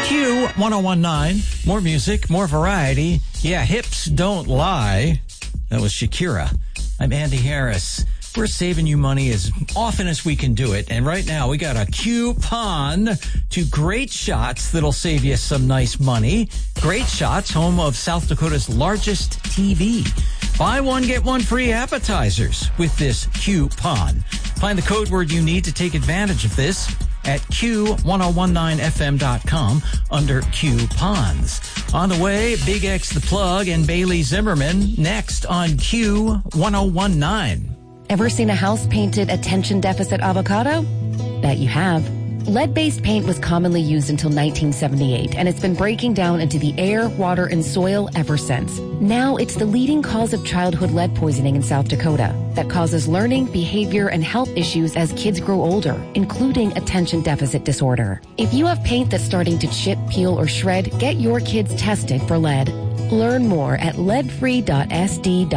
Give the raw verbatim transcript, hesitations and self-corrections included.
Q one oh one nine. More music, more variety. Yeah, hips don't lie. That was Shakira. I'm Andy Harris. We're saving you money as often as we can do it. And right now, we got a coupon to Great Shots that'll save you some nice money. Great Shots, home of South Dakota's largest T V. Buy one, get one free appetizers with this coupon. Find the code word you need to take advantage of this at Q ten nineteen F M dot com under coupons. On the way, Big X the Plug and Bailey Zimmerman next on Q ten nineteen. Ever seen a house painted attention deficit avocado? Bet you have. Lead-based paint was commonly used until nineteen seventy-eight, and it's been breaking down into the air, water, and soil ever since. Now it's the leading cause of childhood lead poisoning in South Dakota that causes learning, behavior, and health issues as kids grow older, including attention deficit disorder. If you have paint that's starting to chip, peel, or shred, get your kids tested for lead. Learn more at lead free dot S D dot